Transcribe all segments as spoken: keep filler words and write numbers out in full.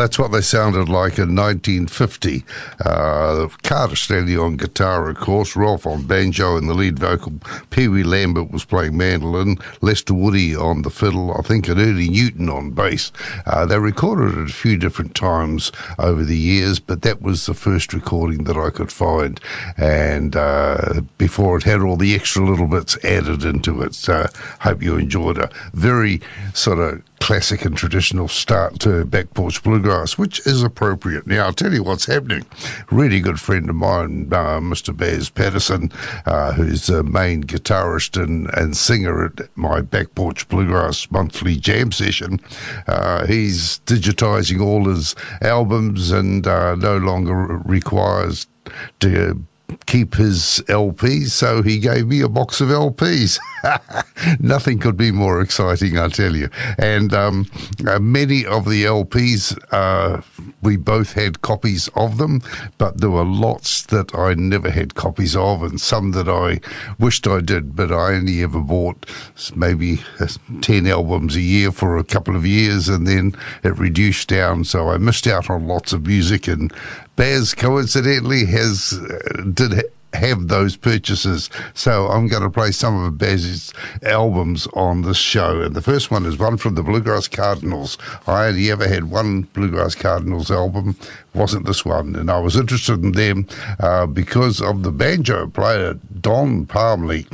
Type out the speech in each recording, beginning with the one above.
that's what they sounded like in nineteen fifty. Uh, Carter Stanley on guitar, of course, Rolf on banjo and the lead vocal, Pee Wee Lambert was playing mandolin, Lester Woody on the fiddle, I think, and Ernie Newton on bass. Uh, they recorded it a few different times over the years, but that was the first recording that I could find, and uh, before it had all the extra little bits added into it. So hope you enjoyed a very sort of classic and traditional start to Back Porch Bluegrass, which is appropriate. Now, I'll tell you what's happening. A really good friend of mine, uh, Mister Baz Patterson, uh, who's the main guitarist and, and singer at my Back Porch Bluegrass monthly jam session, uh, he's digitizing all his albums and uh, no longer requires to keep his L Ps, so he gave me a box of L Ps. Nothing could be more exciting, I tell you. And um, uh, many of the L Ps, uh, we both had copies of them, but there were lots that I never had copies of, and some that I wished I did, but I only ever bought maybe ten albums a year for a couple of years, and then it reduced down, so I missed out on lots of music. And Baz, coincidentally, has uh, did ha- have those purchases, so I'm going to play some of Baz's albums on this show. And the first one is one from the Bluegrass Cardinals. I only ever had one Bluegrass Cardinals album, wasn't this one, and I was interested in them uh, because of the banjo player Don Palmley.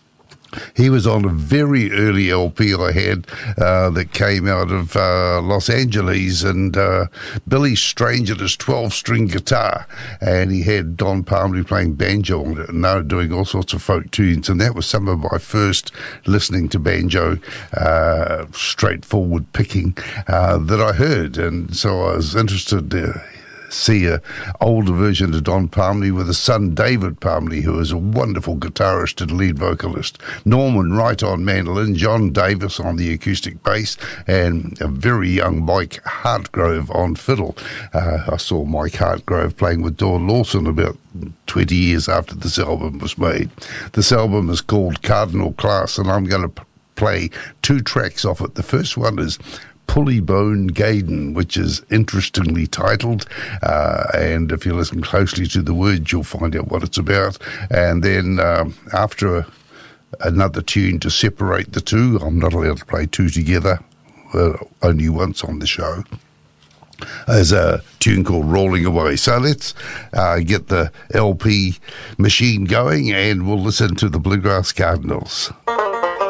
He was on a very early L P I had uh, that came out of uh, Los Angeles, and uh, Billy Strange at his twelve-string guitar, and he had Don Palmley playing banjo on it, and they were doing all sorts of folk tunes, and that was some of my first listening to banjo, uh, straightforward picking uh, that I heard, and so I was interested uh, see a older version of Don Palmley with his son David Palmley, who is a wonderful guitarist and lead vocalist, Norman Wright on mandolin, John Davis on the acoustic bass, and a very young Mike Hartgrove on fiddle. Uh, I saw Mike Hartgrove playing with Dawn Lawson about twenty years after this album was made. This album is called Cardinal Class, and I'm going to p- play two tracks off it. The first one is Pullybone Gaydon, which is interestingly titled, uh, and if you listen closely to the words, you'll find out what it's about. And then um, after a, another tune to separate the two, I'm not allowed to play two together, uh, only once on the show, there's a tune called Rolling Away. So let's uh, get the L P machine going, and we'll listen to the Bluegrass Cardinals.